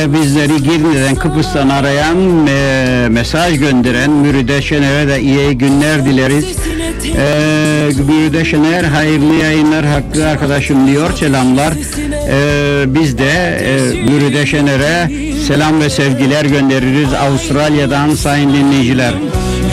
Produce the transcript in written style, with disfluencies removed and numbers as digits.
bizleri Girne'den, Kıbrıs'tan arayan, mesaj gönderen Müride Şener'e de iyi günler dileriz. Müride Şener hayırlı yayınlar Hakkı arkadaşım diyor, selamlar. Biz de Müride Şener'e selam ve sevgiler göndeririz Avustralya'dan sayın dinleyiciler.